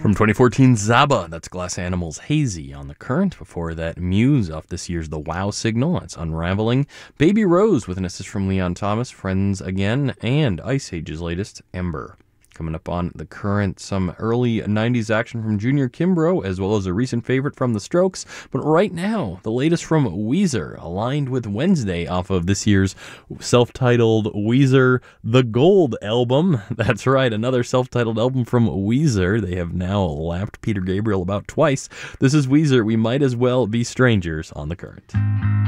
From 2014, Zaba, that's Glass Animals' Hazy on the Current. Before that, Muse off this year's The Wow Signal, that's Unraveling. Baby Rose with an assist from Leon Thomas, Friends Again, and Ice Age's latest, Ember. Coming up on The Current, some early 90s action from Junior Kimbrough, as well as a recent favorite from The Strokes. But right now, the latest from Weezer, aligned with Wednesday off of this year's self-titled Weezer The Gold album. That's right, another self-titled album from Weezer. They have now lapped Peter Gabriel about twice. This is Weezer, We Might As Well Be Strangers on The Current.